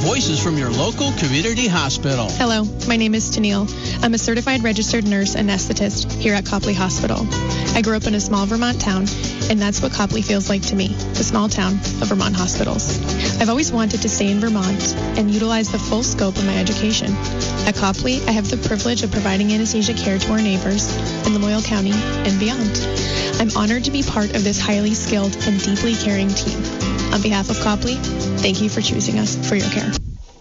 voices from your local community hospital. Hello, my name is Tennille. I'm a certified registered nurse anesthetist here at Copley Hospital. I grew up in a small Vermont town, and that's what Copley feels like to me, the small town of Vermont hospitals. I've always wanted to stay in Vermont and utilize the full scope of my education. At Copley, I have the privilege of providing anesthesia care to our neighbors in Lamoille County and beyond. I'm honored to be part of this highly skilled and deeply caring team. On behalf of Copley, thank you for choosing us for your care.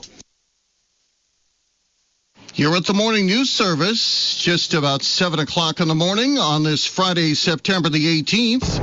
You're at the Morning News Service, just about 7 o'clock in the morning on this Friday, September the 18th.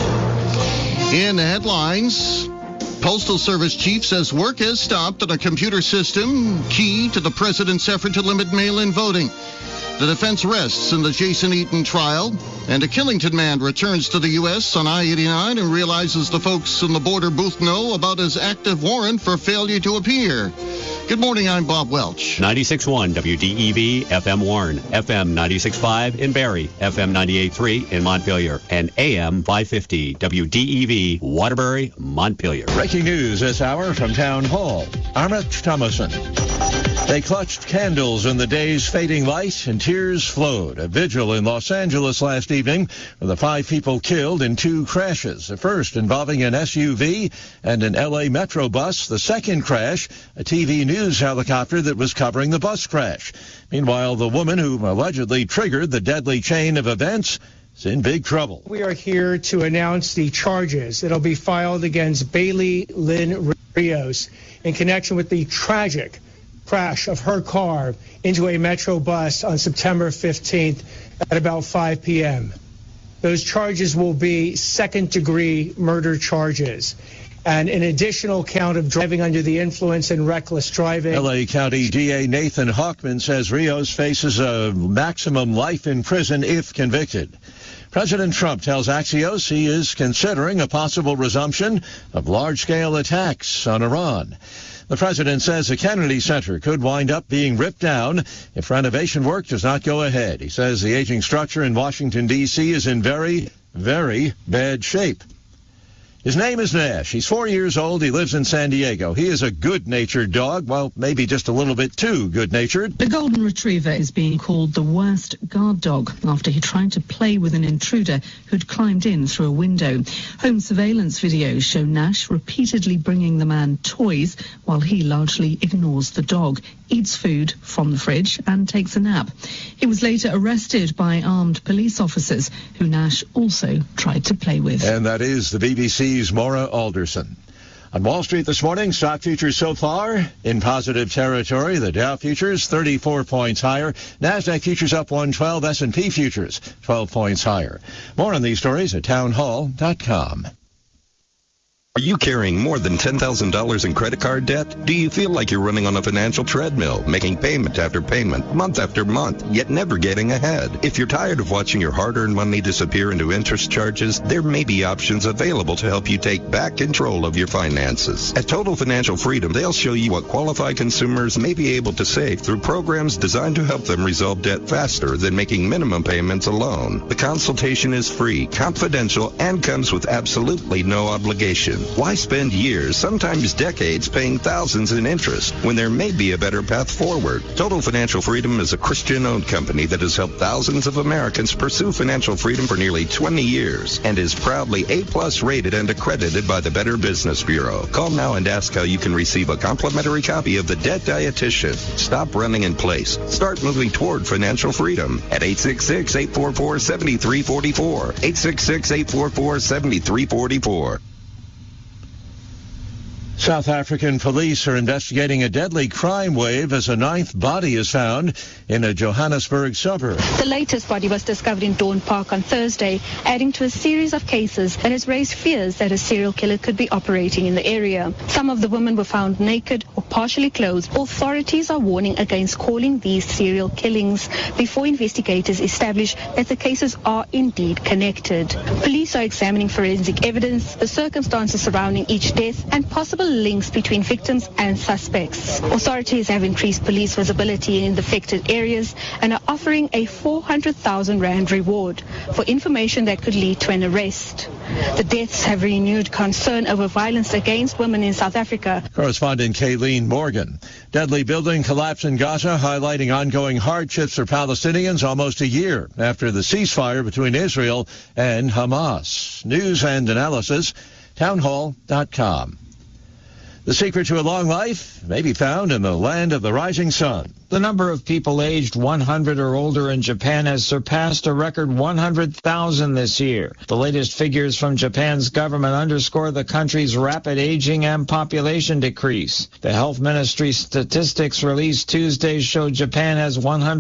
In the headlines, Postal Service chief says work has stopped on a computer system key to the president's effort to limit mail-in voting. The defense rests in the Jason Eaton trial, and a Killington man returns to the U.S. on I-89 and realizes the folks in the border booth know about his active warrant for failure to appear. Good morning, I'm Bob Welch. 96.1 WDEV, FM Warren, FM 96.5 in Barrie, FM 98.3 in Montpelier, and AM 550 WDEV, Waterbury, Montpelier. Breaking news this hour from Town Hall. Armit Thomason. They clutched candles in the day's fading light, and tears flowed. A vigil in Los Angeles last evening with the 5 people killed in 2 crashes. The first involving an SUV and an L.A. Metro bus. The second crash, a TV news helicopter that was covering the bus crash. Meanwhile, the woman who allegedly triggered the deadly chain of events is in big trouble. We are here to announce the charges that'll be filed against Bailey Lynn Rios in connection with the tragic crash of her car into a Metro bus on September 15th at about 5 p.m. Those charges will be second-degree murder charges and an additional count of driving under the influence and reckless driving. L.A. County DA Nathan Hawkman says Rios faces a maximum life in prison if convicted. President Trump tells Axios he is considering a possible resumption of large-scale attacks on Iran. The president says the Kennedy Center could wind up being ripped down if renovation work does not go ahead. He says the aging structure in Washington, D.C. is in very, very bad shape. His name is Nash. He's 4 years old. He lives in San Diego. He is a good-natured dog. Well, maybe just a little bit too good-natured. The golden retriever is being called the worst guard dog after he tried to play with an intruder who'd climbed in through a window. Home surveillance videos show Nash repeatedly bringing the man toys while he largely ignores the dog, eats food from the fridge and takes a nap. He was later arrested by armed police officers who Nash also tried to play with. And that is the BBC's Maura Alderson. On Wall Street this morning, stock futures so far in positive territory. The Dow futures 34 points higher. NASDAQ futures up 112. S&P futures 12 points higher. More on these stories at townhall.com. Are you carrying more than $10,000 in credit card debt? Do you feel like you're running on a financial treadmill, making payment after payment, month after month, yet never getting ahead? If you're tired of watching your hard-earned money disappear into interest charges, there may be options available to help you take back control of your finances. At Total Financial Freedom, they'll show you what qualified consumers may be able to save through programs designed to help them resolve debt faster than making minimum payments alone. The consultation is free, confidential, and comes with absolutely no obligation. Why spend years, sometimes decades, paying thousands in interest when there may be a better path forward? Total Financial Freedom is a Christian-owned company that has helped thousands of Americans pursue financial freedom for nearly 20 years and is proudly A+ rated and accredited by the Better Business Bureau. Call now and ask how you can receive a complimentary copy of The Debt Dietitian. Stop running in place. Start moving toward financial freedom at 866-844-7344. 866-844-7344. South African police are investigating a deadly crime wave as a 9th body is found in a Johannesburg suburb. The latest body was discovered in Dawn Park on Thursday, adding to a series of cases that has raised fears that a serial killer could be operating in the area. Some of the women were found naked or partially clothed. Authorities are warning against calling these serial killings before investigators establish that the cases are indeed connected. Police are examining forensic evidence, the circumstances surrounding each death, and possible links between victims and suspects. Authorities have increased police visibility in the affected areas and are offering a 400,000 Rand reward for information that could lead to an arrest. The deaths have renewed concern over violence against women in South Africa. Correspondent Kayleen Morgan. Deadly building collapse in Gaza, highlighting ongoing hardships for Palestinians almost a year after the ceasefire between Israel and Hamas. News and analysis, townhall.com. The secret to a long life may be found in the land of the rising sun. The number of people aged 100 or older in Japan has surpassed a record 100,000 this year. The latest figures from Japan's government underscore the country's rapid aging and population decrease. The health ministry statistics released Tuesday show Japan has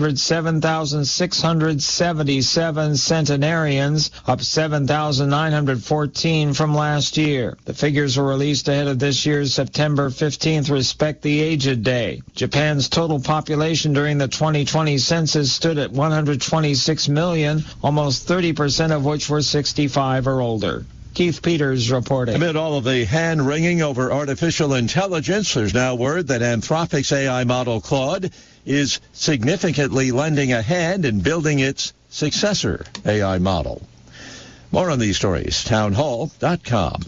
107,677 centenarians, up 7,914 from last year. The figures were released ahead of this year's September 15th Respect the Aged Day. Japan's total population during the 2020 census stood at 126 million, almost 30% of which were 65 or older. Keith Peters reporting. Amid all of the hand-wringing over artificial intelligence, there's now word that Anthropic's AI model Claude is significantly lending a hand in building its successor AI model. More on these stories, townhall.com.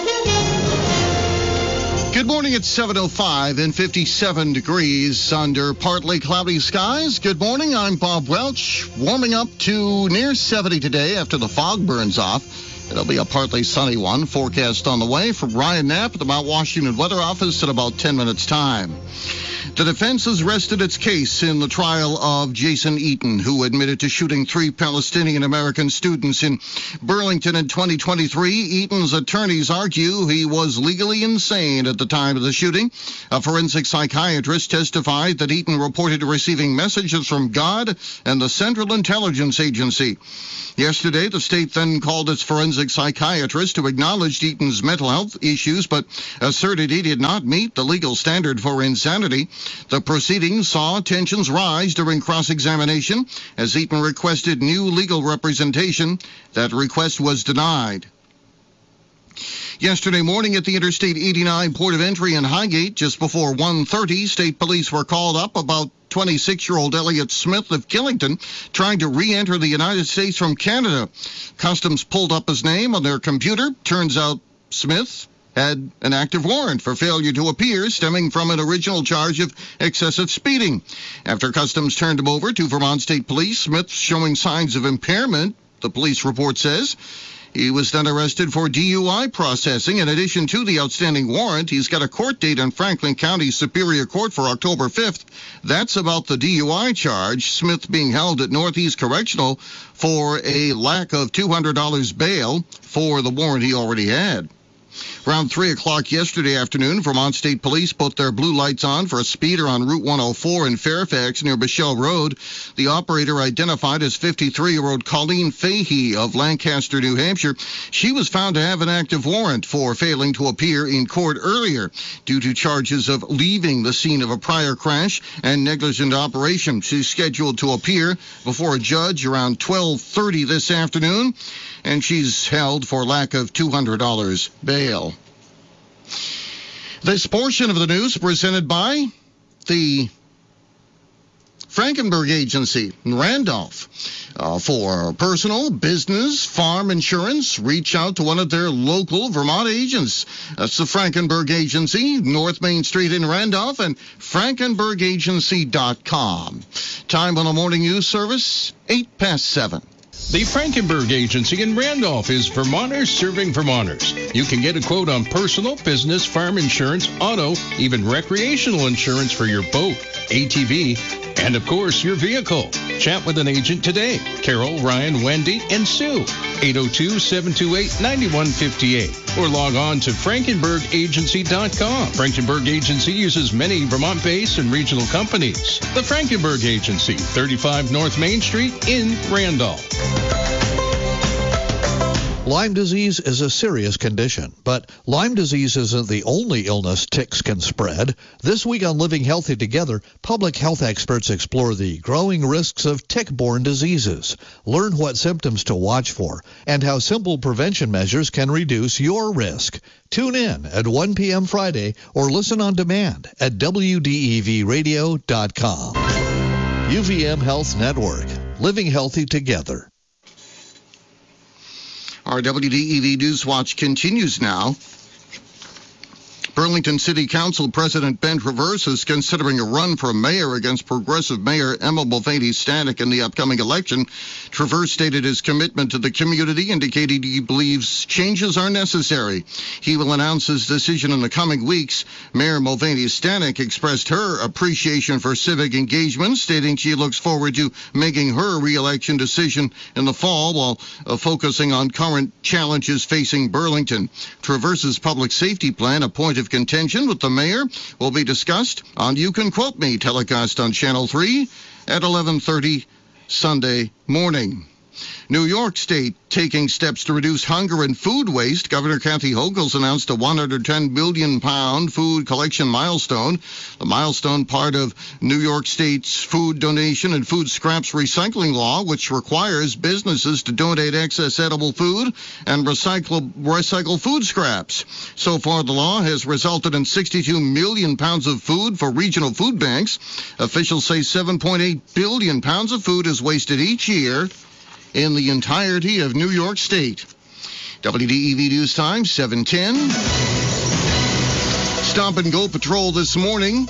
Good morning. It's 7:05 and 57 degrees under partly cloudy skies. Good morning. I'm Bob Welch. Warming up to near 70 today after the fog burns off. It'll be a partly sunny one. Forecast on the way from Ryan Knapp at the Mount Washington Weather Office in about 10 minutes' time. The defense has rested its case in the trial of Jason Eaton, who admitted to shooting 3 Palestinian-American students in Burlington in 2023. Eaton's attorneys argue he was legally insane at the time of the shooting. A forensic psychiatrist testified that Eaton reported receiving messages from God and the Central Intelligence Agency. Yesterday, the state then called its forensic psychiatrist who acknowledged Eaton's mental health issues but asserted he did not meet the legal standard for insanity. The proceedings saw tensions rise during cross-examination as Eaton requested new legal representation. That request was denied. Yesterday morning at the Interstate 89 port of entry in Highgate, just before 1:30, state police were called up about 26-year-old Elliot Smith of Killington trying to re-enter the United States from Canada. Customs pulled up his name on their computer. Turns out Smith had an active warrant for failure to appear stemming from an original charge of excessive speeding. After Customs turned him over to Vermont State Police, Smith showing signs of impairment, the police report says. He was then arrested for DUI processing. In addition to the outstanding warrant, he's got a court date in Franklin County Superior Court for October 5th. That's about the DUI charge. Smith being held at Northeast Correctional for a lack of $200 bail for the warrant he already had. Around 3 o'clock yesterday afternoon, Vermont State Police put their blue lights on for a speeder on Route 104 in Fairfax near Michelle Road. The operator identified as 53-year-old Colleen Fahey of Lancaster, New Hampshire. She was found to have an active warrant for failing to appear in court earlier due to charges of leaving the scene of a prior crash and negligent operation. She's scheduled to appear before a judge around 12:30 this afternoon, and she's held for lack of $200 bail. This portion of the news presented by the Frankenberg Agency in Randolph. For personal, business, farm insurance, reach out to one of their local Vermont agents. That's the Frankenberg Agency, North Main Street in Randolph, and frankenbergagency.com. Time on the morning news service, 7:08. The Frankenberg Agency in Randolph is Vermonters serving Vermonters. You can get a quote on personal, business, farm insurance, auto, even recreational insurance for your boat, ATV, and, of course, your vehicle. Chat with an agent today. Carol, Ryan, Wendy, and Sue. 802-728-9158. Or log on to frankenbergagency.com. Frankenberg Agency uses many Vermont-based and regional companies. The Frankenberg Agency, 35 North Main Street in Randolph. Lyme disease is a serious condition, but Lyme disease isn't the only illness ticks can spread. This week on Living Healthy Together, public health experts explore the growing risks of tick-borne diseases. Learn what symptoms to watch for and how simple prevention measures can reduce your risk. Tune in at 1 p.m. Friday or listen on demand at WDEVradio.com. UVM Health Network. Living Healthy Together. Our WDEV News Watch continues now. Burlington City Council President Ben Traverse is considering a run for mayor against progressive Mayor Emma Mulvaney-Stanek in the upcoming election. Traverse stated his commitment to the community, indicating he believes changes are necessary. He will announce his decision in the coming weeks. Mayor Mulvaney-Stanek expressed her appreciation for civic engagement, stating she looks forward to making her re-election decision in the fall while focusing on current challenges facing Burlington. Traverse's public safety plan, a point of contention with the mayor, will be discussed on You Can Quote Me, telecast on Channel 3 at 11:30 Sunday morning. New York State taking steps to reduce hunger and food waste. Governor Kathy Hochul announced a 110 billion pound food collection milestone. The milestone part of New York State's food donation and food scraps recycling law, which requires businesses to donate excess edible food and recycle food scraps. So far, the law has resulted in 62 million pounds of food for regional food banks. Officials say 7.8 billion pounds of food is wasted each year in the entirety of New York State. WDEV News Time, 7:10. Stop and go patrol this morning.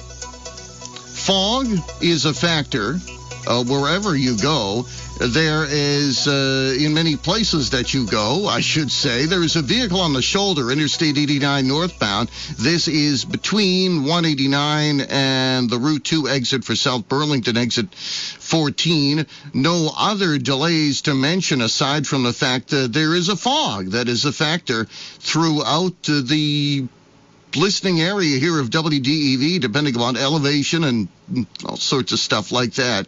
Fog is a factor wherever you go. There is, in many places that you go, I should say, there is a vehicle on the shoulder, Interstate 89 northbound. This is between 189 and the Route 2 exit for South Burlington, exit 14. No other delays to mention aside from the fact that there is a fog that is a factor throughout the listening area here of WDEV, depending upon elevation and all sorts of stuff like that.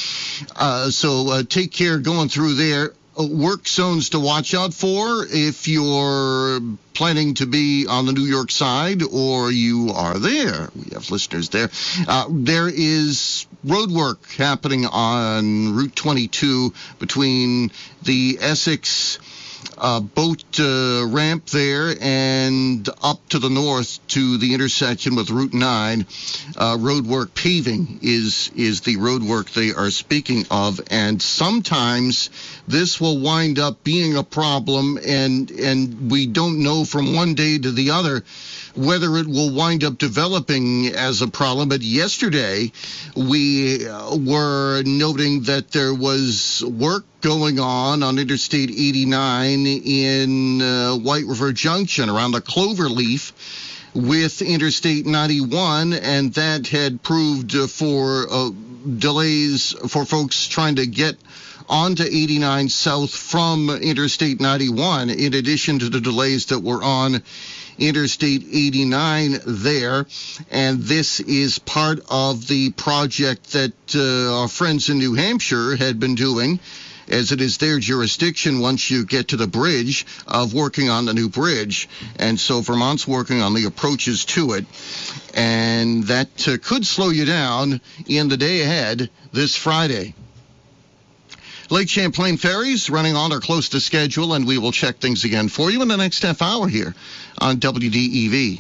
So take care going through there. Work zones to watch out for if you're planning to be on the New York side or you are there. We have listeners there. There is road work happening on Route 22 between the Essex boat ramp there and up to the north to the intersection with Route 9. Road work paving is the road work they are speaking of, and sometimes this will wind up being a problem, and we don't know from one day to the other whether it will wind up developing as a problem. But yesterday, we were noting that there was work going on Interstate 89 in White River Junction around the Cloverleaf with Interstate 91, and that had proved for delays for folks trying to get onto 89 south from Interstate 91, in addition to the delays that were on Interstate 89 there. And this is part of the project that our friends in New Hampshire had been doing, as it is their jurisdiction once you get to the bridge, of working on the new bridge. And so Vermont's working on the approaches to it. And that could slow you down in the day ahead this Friday. Lake Champlain ferries running on or close to schedule, and we will check things again for you in the next half hour here on WDEV.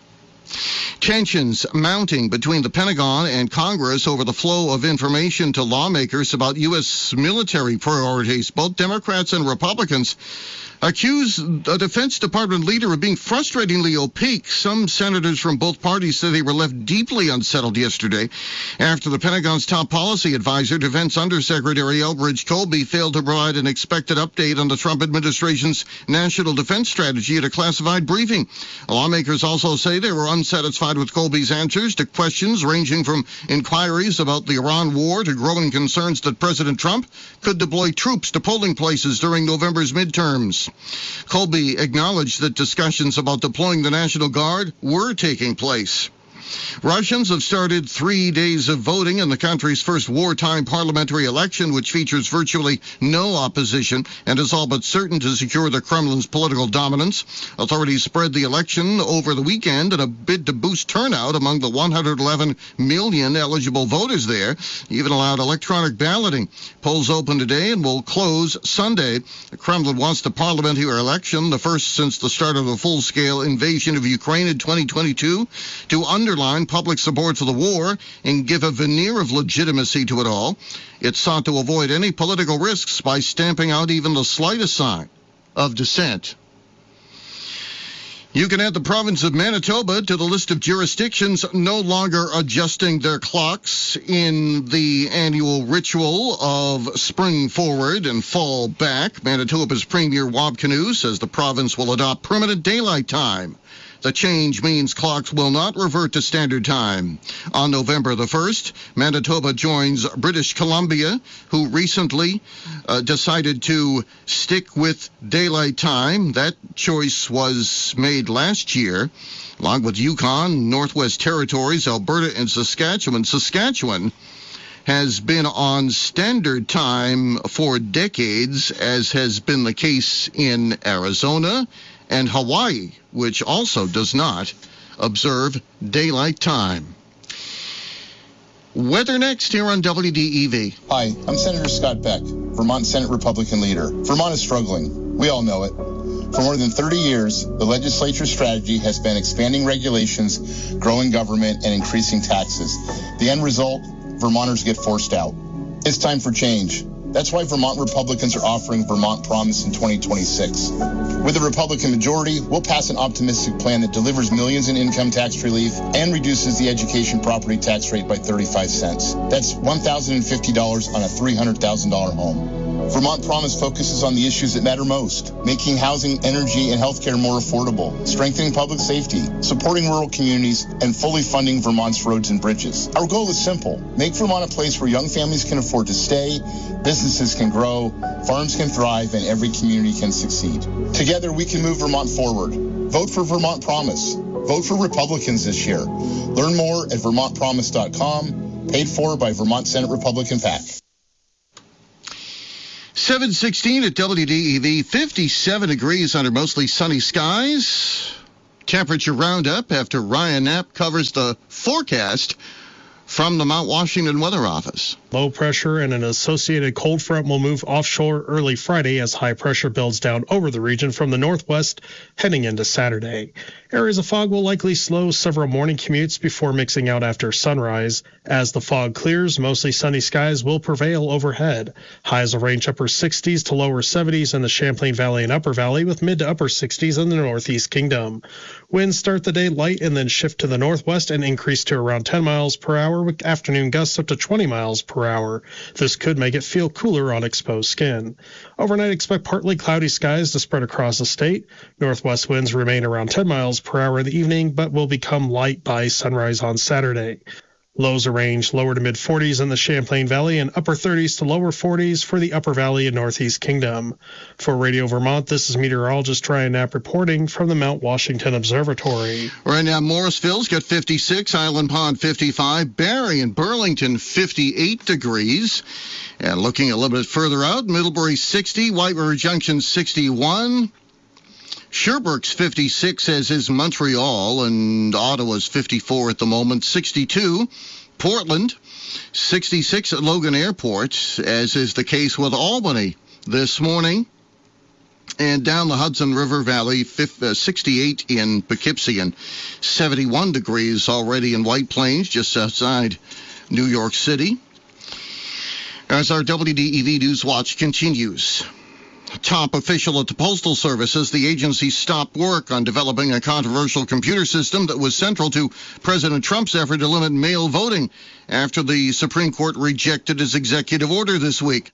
Tensions mounting between the Pentagon and Congress over the flow of information to lawmakers about U.S. military priorities. Both Democrats and Republicans accuse a Defense Department leader of being frustratingly opaque. Some senators from both parties said they were left deeply unsettled yesterday after the Pentagon's top policy advisor, Defense Undersecretary Elbridge Colby, failed to provide an expected update on the Trump administration's national defense strategy at a classified briefing. Lawmakers also say they were unsatisfied with Colby's answers to questions ranging from inquiries about the Iran war to growing concerns that President Trump could deploy troops to polling places during November's midterms. Colby acknowledged that discussions about deploying the National Guard were taking place. Russians have started 3 days of voting in the country's first wartime parliamentary election, which features virtually no opposition and is all but certain to secure the Kremlin's political dominance. Authorities spread the election over the weekend in a bid to boost turnout among the 111 million eligible voters there. Even allowed electronic balloting. Polls open today and will close Sunday. The Kremlin wants the parliamentary election, the first since the start of the full-scale invasion of Ukraine in 2022, to underline public support for the war and give a veneer of legitimacy to it all. It sought to avoid any political risks by stamping out even the slightest sign of dissent. You can add the province of Manitoba to the list of jurisdictions no longer adjusting their clocks in the annual ritual of spring forward and fall back. Manitoba's Premier Wab Kinew says the province will adopt permanent daylight time. The change means clocks will not revert to standard time. On November the 1st, Manitoba joins British Columbia, who recently decided to stick with daylight time. That choice was made last year, along with Yukon, Northwest Territories, Alberta, and Saskatchewan. Saskatchewan has been on standard time for decades, as has been the case in Arizona and Hawaii, which also does not observe daylight time. Weather next here on WDEV. Hi, I'm Senator Scott Beck, Vermont Senate Republican leader. Vermont is struggling. We all know it. For more than 30 years, the legislature's strategy has been expanding regulations, growing government, and increasing taxes. The end result, Vermonters get forced out. It's time for change. That's why Vermont Republicans are offering Vermont Promise in 2026. With a Republican majority, we'll pass an optimistic plan that delivers millions in income tax relief and reduces the education property tax rate by 35 cents. That's $1,050 on a $300,000 home. Vermont Promise focuses on the issues that matter most: making housing, energy, and healthcare more affordable, strengthening public safety, supporting rural communities, and fully funding Vermont's roads and bridges. Our goal is simple: make Vermont a place where young families can afford to stay, businesses can grow, farms can thrive, and every community can succeed. Together, we can move Vermont forward. Vote for Vermont Promise. Vote for Republicans this year. Learn more at vermontpromise.com, paid for by Vermont Senate Republican PAC. 7:16 at WDEV, 57 degrees under mostly sunny skies. Temperature roundup after Ryan Knapp covers the forecast from the Mount Washington Weather Office. Low pressure and an associated cold front will move offshore early Friday as high pressure builds down over the region from the northwest heading into Saturday. Areas of fog will likely slow several morning commutes before mixing out after sunrise. As the fog clears, mostly sunny skies will prevail overhead. Highs will range upper 60s to lower 70s in the Champlain Valley and Upper Valley, with mid to upper 60s in the Northeast Kingdom. Winds start the day light and then shift to the northwest and increase to around 10 miles per hour, with afternoon gusts up to 20 miles per hour. This could make it feel cooler on exposed skin. Overnight, expect partly cloudy skies to spread across the state. Northwest winds remain around 10 miles per hour in the evening, but will become light by sunrise on Saturday. Lows range lower to mid 40s in the Champlain Valley and upper 30s to lower 40s for the Upper Valley and Northeast Kingdom. For Radio Vermont, this is meteorologist Ryan Knapp reporting from the Mount Washington Observatory. Right now, Morrisville's got 56, Island Pond 55, Barrie and Burlington 58 degrees. And looking a little bit further out, Middlebury 60, White River Junction 61. Sherbrooke's 56, as is Montreal, and Ottawa's 54 at the moment, 62. Portland, 66 at Logan Airport, as is the case with Albany this morning. And down the Hudson River Valley, 68 in Poughkeepsie, and 71 degrees already in White Plains, just outside New York City. As our WDEV News Watch continues. Top official at the Postal Service says the agency stopped work on developing a controversial computer system that was central to President Trump's effort to limit mail voting after the Supreme Court rejected his executive order this week.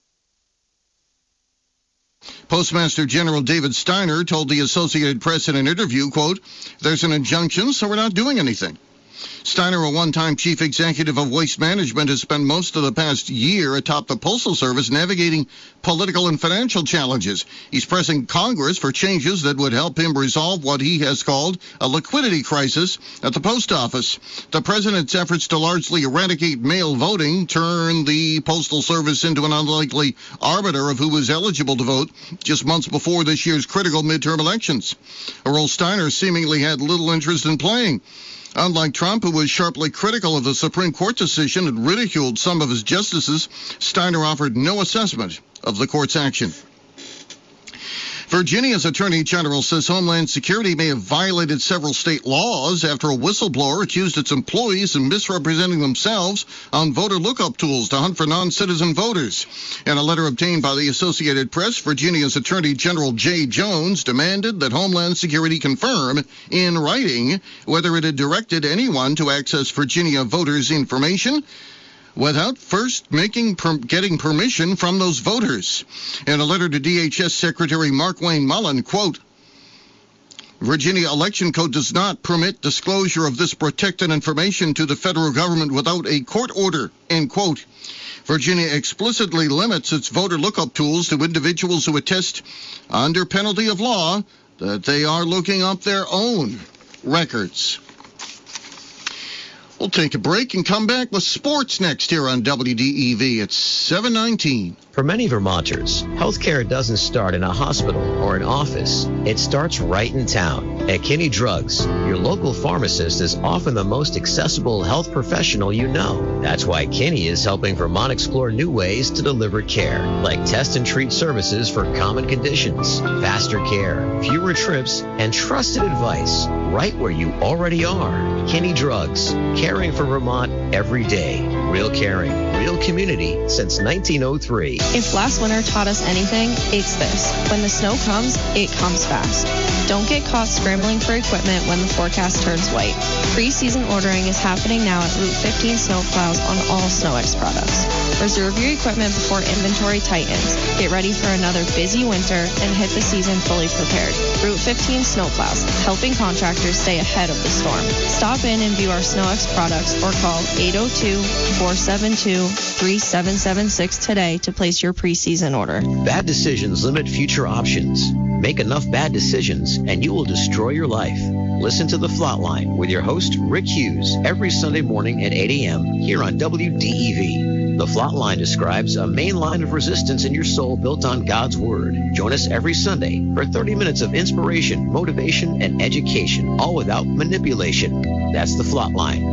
Postmaster General David Steiner told the Associated Press in an interview, quote, "There's an injunction, so we're not doing anything." Steiner, a one-time chief executive of Waste Management, has spent most of the past year atop the Postal Service navigating political and financial challenges. He's pressing Congress for changes that would help him resolve what he has called a liquidity crisis at the post office. The president's efforts to largely eradicate mail voting turned the Postal Service into an unlikely arbiter of who was eligible to vote just months before this year's critical midterm elections, a role Steiner seemingly had little interest in playing. Unlike Trump, who was sharply critical of the Supreme Court decision and ridiculed some of his justices, Steiner offered no assessment of the court's action. Virginia's Attorney General says Homeland Security may have violated several state laws after a whistleblower accused its employees of misrepresenting themselves on voter lookup tools to hunt for non-citizen voters. In a letter obtained by the Associated Press, Virginia's Attorney General Jay Jones demanded that Homeland Security confirm in writing whether it had directed anyone to access Virginia voters' information without first getting permission from those voters. In a letter to DHS Secretary Markwayne Mullin, quote, Virginia Election Code does not permit disclosure of this protected information to the federal government without a court order, end quote. Virginia explicitly limits its voter lookup tools to individuals who attest under penalty of law that they are looking up their own records. We'll take a break and come back with sports next here on WDEV. It's 7:19. For many Vermonters, healthcare doesn't start in a hospital or an office. It starts right in town. At Kinney Drugs, your local pharmacist is often the most accessible health professional you know. That's why Kinney is helping Vermont explore new ways to deliver care, like test and treat services for common conditions, faster care, fewer trips, and trusted advice right where you already are. Kinney Drugs, caring for Vermont every day. Real caring, real community since 1903. If last winter taught us anything, it's this. When the snow comes, it comes fast. Don't get caught scrambling for equipment when the forecast turns white. Pre-season ordering is happening now at Route 15 snowplows on all SnowX products. Reserve your equipment before inventory tightens. Get ready for another busy winter and hit the season fully prepared. Route 15 snowplows, helping contractors stay ahead of the storm. Stop in and view our SnowX products or call 802-472-3776 today to place your pre-season order. Bad decisions limit future options. Make enough bad decisions and you will destroy your life. Listen to The Flatline with your host, Rick Hughes, every Sunday morning at 8 a.m. here on WDEV. The Flatline describes a main line of resistance in your soul built on God's Word. Join us every Sunday for 30 minutes of inspiration, motivation, and education, all without manipulation. That's The Flatline.